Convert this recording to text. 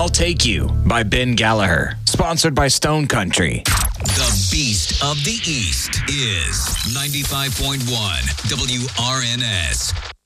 I'll Take You by Ben Gallagher. Sponsored by Stone Country. The Beast of the East is 95.1 WRNS.